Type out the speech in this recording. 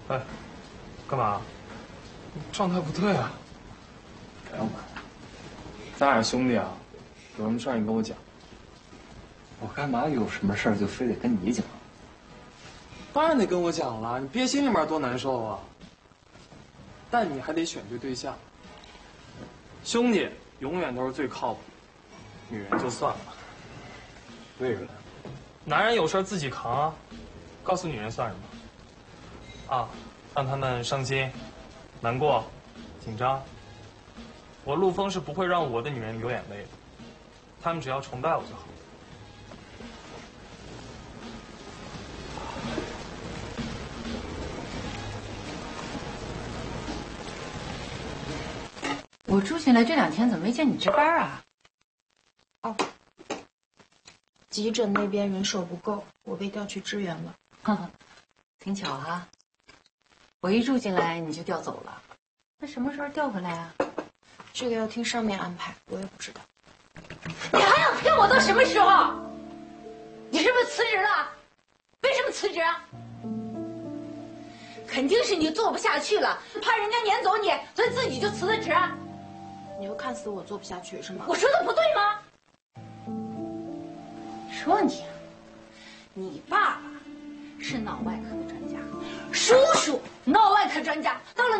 哎，干嘛？状态不对啊！ 不用管， 咱俩兄弟啊，有什么事儿你跟我讲。 我干嘛有什么事儿就非得跟你讲？ 当然得跟我讲了，你憋心里面多难受啊！但你还得选对对象。兄弟永远都是最靠谱，女人就算了。 为什么？ 男人有事自己扛啊，告诉女人算什么？啊，让他们伤心、难过、紧张。我陆枫是不会让我的女人流眼泪的，他们只要崇拜我就好。 我住进来这2天，怎么没见你值班啊？ 哦，急诊那边人手不够，我被调去支援了。 呵呵，挺巧哈。我一住进来你就调走了，那什么时候调回来啊？ 这个要听上面安排，我也不知道。 你还要骗我到什么时候？你是不是辞职了？为什么辞职啊？肯定是你做不下去了，怕人家撵走你，所以自己就辞的职。 你又看死我做不下去是吗？ 我说的不对吗？说你啊，你爸爸是脑外科的专家，叔叔脑外科专家，到了